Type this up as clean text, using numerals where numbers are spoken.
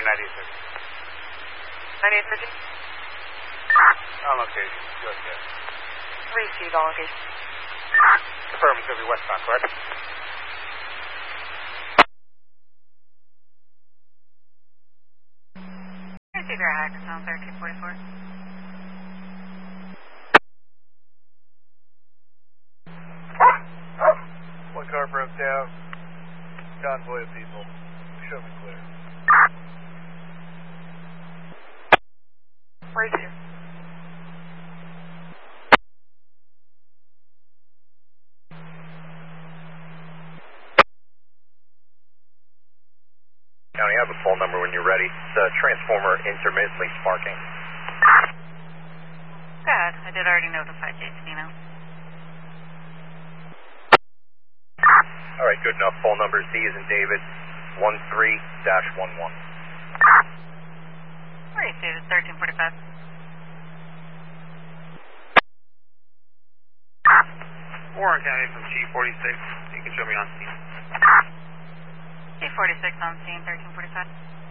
9850. On location, USPS. Received all location. Confirm it's going to be westbound, correct? Receive your hack, sound 1344. One car broke down. Convoy of people. Show me clear. Receive. County, I have a phone number when you're ready. The transformer intermittently sparking. Good. I did already notify JTV now. All right, good enough. Phone number D as in David, 13-11. Received 1345. Warren County from G46. You can show me on scene. G46 on scene, 1345.